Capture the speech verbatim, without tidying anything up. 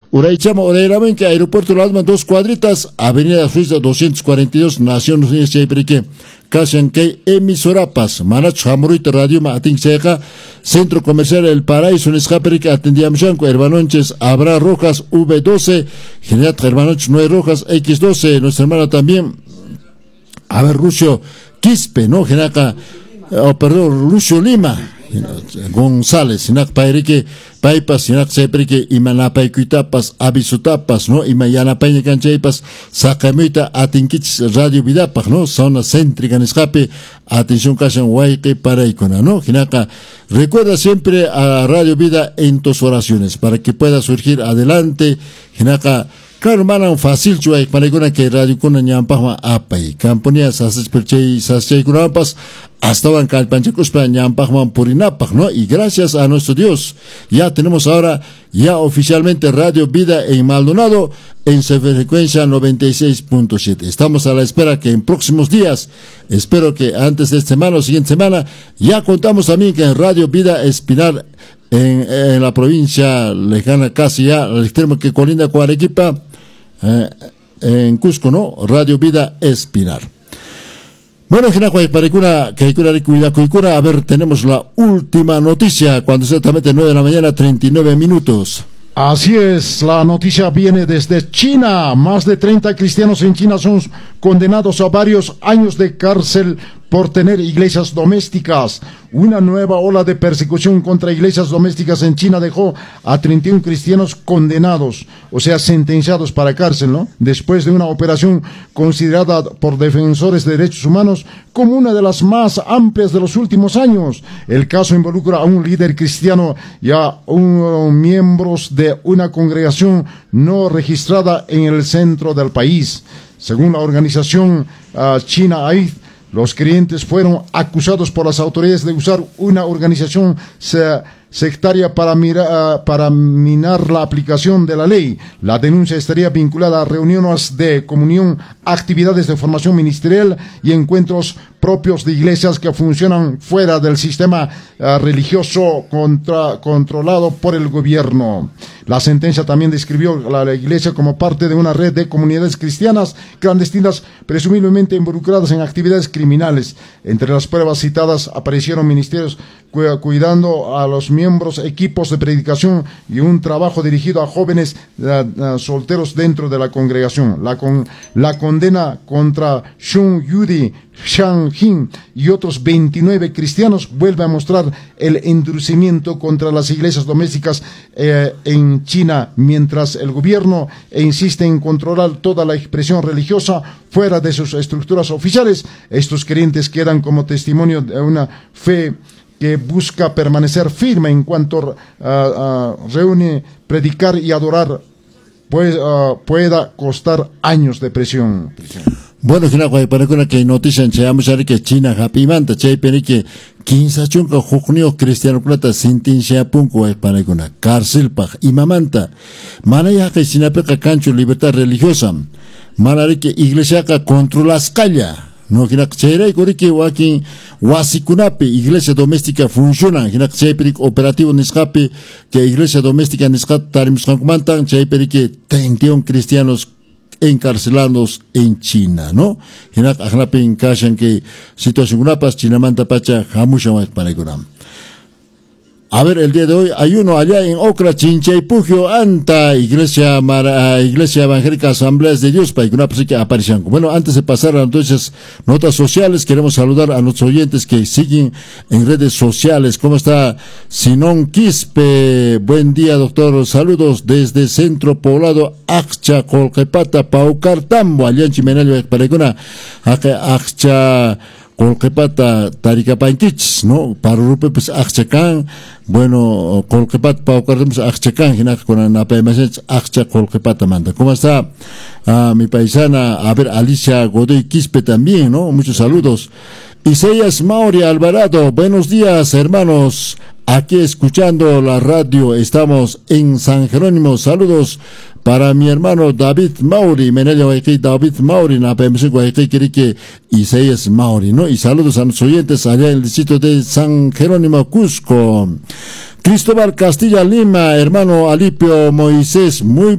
Uraichama, Urairamenque, Aeropuerto Lasma, dos cuadritas, Avenida Suiza doscientos cuarenta y dos, Naciones Unidas, Chayperique, Kashankei, emisorapas, Manach, Hamurita, Radio, Mating Seca, Centro Comercial El Paraíso, Nescaperique, Atendiamshanco, Hermanonches, Abra Rojas, V doce, General Hermanonches, nueve Rojas, X doce, nuestra hermana también, a ver, Lucio Quispe, ¿no? Genaca, oh, perdón, Lucio Lima, González, Sinak Pairique, Paipas, Sinak Seprique, Imanapay Cuitapas, Abisutapas, ¿no? Imayanapaña Canchaipas, Sacamuita, Atinquich, Radio Vidapas, ¿no? Zona céntrica en escape, atención Cashan Huayque para Icona, ¿no? Genaca, recuerda siempre a Radio Vida en tus oraciones, para que pueda surgir adelante, Genaca. Claro, manan fácil chuay para que radio kuna nyampah apay. Camponia sasas perchay sasay kunapas hasta van calpanchacos para nyampah purinapah, ¿no? Y gracias a nuestro Dios, ya tenemos ahora ya oficialmente Radio Vida en Maldonado en su frecuencia noventa y seis punto siete. Estamos a la espera que en próximos días, espero que antes de esta semana o siguiente semana, ya contamos también que en Radio Vida Espinar en, en la provincia lejana casi ya al extremo que colinda con Arequipa, Eh, en Cusco, ¿no? Radio Vida Espinar. Bueno, a ver, tenemos la última noticia cuando exactamente nueve de la mañana, treinta y nueve minutos. Así es, la noticia viene desde China. Más de treinta cristianos en China son condenados a varios años de cárcel por tener iglesias domésticas. Una nueva ola de persecución contra iglesias domésticas en China dejó a treinta y uno cristianos condenados, o sea, sentenciados para cárcel, ¿no? Después de una operación considerada por defensores de derechos humanos como una de las más amplias de los últimos años. El caso involucra a un líder cristiano y a un, miembros de una congregación no registrada en el centro del país. Según la organización uh, China A I D, los creyentes fueron acusados por las autoridades de usar una organización se, sectaria para, mira, uh, para minar la aplicación de la ley. La denuncia estaría vinculada a reuniones de comunión, actividades de formación ministerial y encuentros propios de iglesias que funcionan fuera del sistema uh, religioso contra, controlado por el gobierno. La sentencia también describió a la iglesia como parte de una red de comunidades cristianas clandestinas presumiblemente involucradas en actividades criminales. Entre las pruebas citadas aparecieron ministerios cu cuidando a los miembros, equipos de predicación y un trabajo dirigido a jóvenes uh, uh, solteros dentro de la congregación. La, con la condena contra Shun Yudi, Shang Hin y otros veintinueve cristianos vuelve a mostrar el endurecimiento contra las iglesias domésticas eh, en China, mientras el gobierno insiste en controlar toda la expresión religiosa fuera de sus estructuras oficiales. Estos creyentes quedan como testimonio de una fe que busca permanecer firme en cuanto uh, uh, reúne, predicar y adorar, pues uh, pueda costar años de presión. Bueno, China, para que noticia en Chayamashari que China, Japimanta, Chaypeni que quince chunca jugnio cristiano plata sintin Chayapunco, para que una cárcel pa imamanta. Manaya que Sinapeca cancho libertad religiosa. Manari que iglesia que controlas calla. No, que chere y que waki wasikunape iglesia doméstica funciona, que chayperik operativo nescape que iglesia doméstica nescat tarims kankumantan chayperik que treinta cristianos encarcelados en China, ¿no? Hinak ahnapin kashan que situación unapas chinamanta pacha hamusha para gunam. A ver, el día de hoy hay uno allá en Ocra, Chinchaypugio, Anta, Iglesia Mara, Iglesia Evangélica Asambleas de Dios, para que una persona que aparezcan. Bueno, antes de pasar a entonces notas sociales, queremos saludar a nuestros oyentes que siguen en redes sociales. ¿Cómo está Sinón Quispe? Buen día, doctor. Saludos desde Centro Poblado, Axcha, Colquepata, Paucartambo, allá en Chimenello, para que una Axcha, Colquepata, Taricapantich, ¿no? Para Rupe, pues, Axchacán, bueno, Colquepata, Paucartam, Axchacán, Ginak, con Anapemesech, Axcha, Colquepata, manda. ¿Cómo está ah, mi paisana? A ver, Alicia Godoy Quispe también, ¿no? Muchos saludos. Isaías Mauri Alvarado, buenos días, hermanos. Aquí escuchando la radio, estamos en San Jerónimo. Saludos para mi hermano David Mauri, Menelio Guayquí, David Mauri, na P M C Guayquí, que Isaías Mauri, ¿no? Y saludos a los oyentes allá en el distrito de San Jerónimo, Cusco. Cristóbal Castilla Lima, hermano Alipio Moisés, muy